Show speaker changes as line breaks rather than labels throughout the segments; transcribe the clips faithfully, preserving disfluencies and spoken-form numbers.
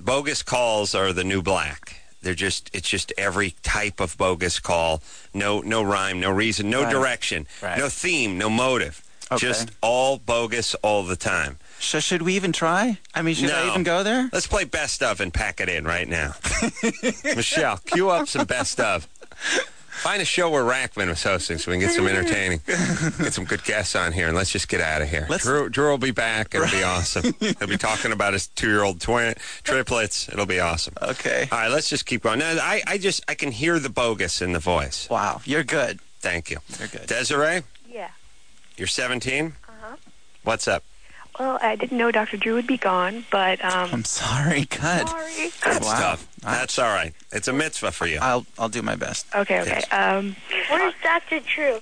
bogus calls are the new black. They're just, it's just every type of bogus call. No, no rhyme, no reason, no
right.
direction,
right.
no theme, no motive.
Okay.
Just all bogus all the time.
So should we even try? I mean, should
no.
I even go there?
Let's play best of and pack it in right now. Michelle, cue up some best of. Find a show where Rackman was hosting so we can get some entertaining, get some good guests on here, and let's just get out of here.
Let's,
Drew, Drew will be back. It'll be awesome. He'll be talking about his two-year-old twin, triplets. It'll be awesome.
Okay.
All right, let's just keep going. Now, I, I just, I can hear the bogus in the voice.
Wow, you're good.
Thank you.
You're good.
Desiree?
Yeah.
You're seventeen?
Uh-huh.
What's up?
Well, I didn't know Doctor Drew would be gone, but... Um,
I'm sorry, good.
Sorry.
That's
Wow.
tough. That's all right. It's a mitzvah for you.
I'll I'll do my best.
Okay, okay. Um,
Where's Doctor Drew?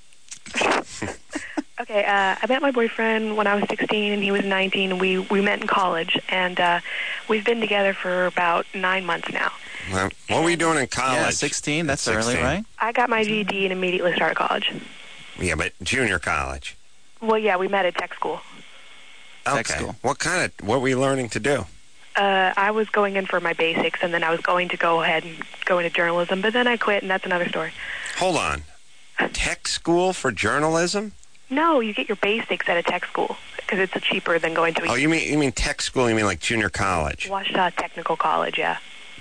okay, uh, I met my boyfriend when I was sixteen, and he was nineteen, and we, we met in college, and uh, we've been together for about nine months now.
Well, what were you doing in college?
Yeah, sixteen. That's
At
early,
sixteen.
right?
I got my G E D and immediately started college.
Yeah, but junior college.
Well, yeah, we met at tech school.
Tech
Okay.
school.
What kind of, what were you learning to do?
Uh, I was going in for my basics, and then I was going to go ahead and go into journalism, but then I quit, and that's another story.
Hold on. Tech school for journalism?
No, you get your basics at a tech school, because it's cheaper than going to a
Oh, you mean you mean tech school? You mean like junior college?
Ouachita Technical College, yeah.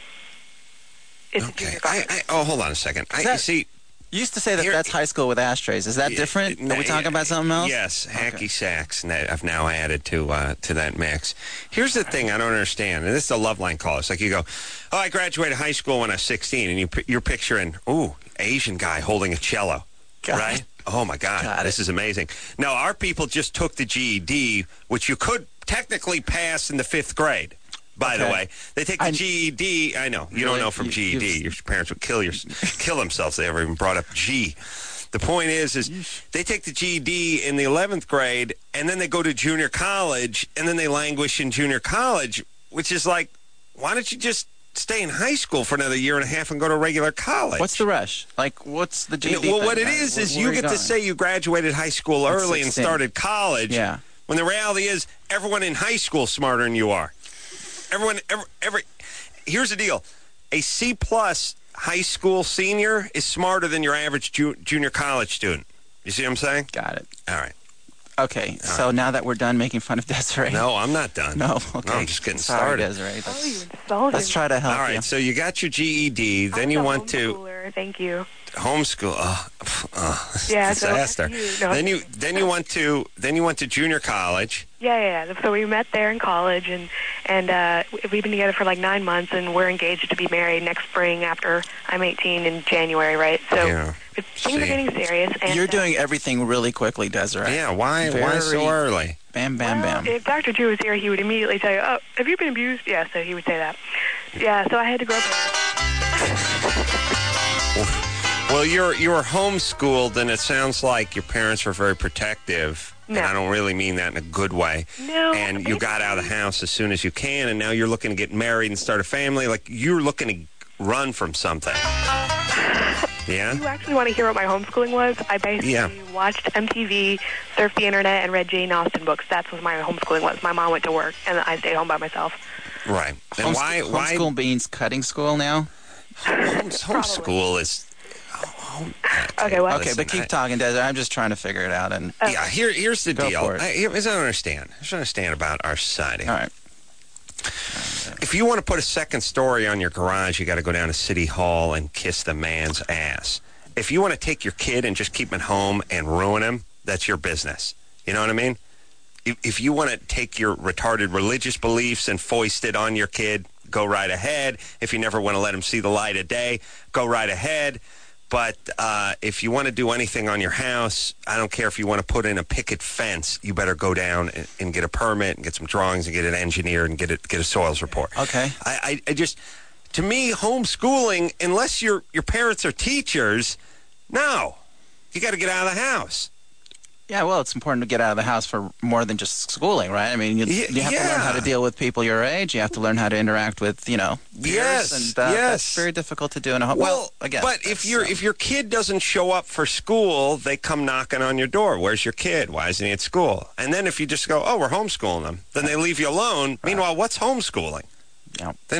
It's a
Okay.
junior
I,
college.
I, oh, hold on a second. I
that-
see.
You used to say that
Here-
that's high school with ashtrays. Is that different? Are we talking about something else?
Yes, hacky
Okay.
sacks. And that I've now added to uh, to that mix. Here's the thing I don't understand, and this is a love line call. It's like you go, "Oh, I graduated high school when I was sixteen," and you pi- you're picturing, "Ooh, Asian guy holding a cello,"
Got
right?
it.
Oh my God,
Got
this
it.
is amazing. No, our people just took the G E D, which you could technically pass in the fifth grade. By the
Okay.
way, they take the
I-
G E D. I know you don't
Really?
know from
You-
G E D.
you've-
Your parents would kill your kill themselves. If they ever even brought up G. The point is, is they take the G E D in the eleventh grade, and then they go to junior college, and then they languish in junior college, which is like, why don't you just stay in high school for another year and a half and go to regular college?
What's the rush? Like, what's the G E D
well,
thing?
what it
Uh,
is
where-
is
where
you
are
get to
going?
say you graduated high school
At
early and
sixteen.
started college.
Yeah.
When the reality is, everyone in high school is smarter than you are. Everyone, every, every. Here's the deal: a C plus high school senior is smarter than your average ju- junior college student. You see what I'm saying?
Got it.
All right.
Okay, so now that we're done making fun of Desiree.
No, I'm not done.
No, okay.
No, I'm just getting
Sorry,
started.
Desiree.
Oh,
Let's,
you insulted
let's try to help
All right,
you.
so you got your G E D, then
I'm
you
a
went to
homeschooler, Thank you.
homeschool. Oh, oh,
Yeah, so
disaster.
that's you. No.
Then you then you went to then you went to junior college.
Yeah, yeah, yeah. So we met there in college, and and uh, we've been together for like nine months, and we're engaged to be married next spring after I'm eighteen in January, right? So
Yeah.
it, things
See.
are getting serious. And,
You're
uh,
doing everything really quickly, Desiree.
Yeah, why why so
Very-
early?
Bam, bam,
well,
bam.
if Doctor Drew was here, he would immediately tell you, "Oh, have you been abused?" Yeah, so he would say that. Yeah, so I had to grow up.
Well, you're you were homeschooled, and it sounds like your parents were very protective.
No.
And I don't really mean that in a good way.
No,
And you got out of the house as soon as you can, and now you're looking to get married and start a family. Like, you're looking to run from something. Yeah?
You actually want to hear what my homeschooling was? I basically
Yeah.
watched M T V, surfed the internet, and read Jane Austen books. That's what my homeschooling was. My mom went to work, and I stayed home by myself.
Right. And
Homeschool,
why why
homeschool means cutting school now?
homes, homeschool is home,
Okay, well,
Okay, but keep
I-
talking, Desiree. I'm just trying to figure it out. And
Yeah, here, here's the
Go
deal.
for it.
I, here's what I understand. Here's what I understand about our society.
all right.
If you want to put a second story on your garage, you got to go down to City Hall and kiss the man's ass. If you want to take your kid and just keep him at home and ruin him, that's your business. You know what I mean? If, if you want to take your retarded religious beliefs and foist it on your kid, go right ahead. If you never want to let him see the light of day, go right ahead. But uh, if you want to do anything on your house, I don't care if you want to put in a picket fence, you better go down and, and get a permit and get some drawings and get it engineered and get it get a soils report.
Okay.
I, I, I just, to me, homeschooling, unless your your parents are teachers, no, you got to get out of the house.
Yeah, well, it's important to get out of the house for more than just schooling, right? I mean, you,
Ye-
you have to learn how to
yeah.
deal with people your age. You have to learn how to interact with, you know, peers.
Yes,
and, uh,
yes.
That's very difficult to do in a home.
Well,
Well, again.
but if
that's,
your
um,
if your kid doesn't show up for school, they come knocking on your door. Where's your kid? Why isn't he at school? And then if you just go, oh, we're homeschooling them, then they leave you alone. Meanwhile, what's homeschooling?
Yeah.
Then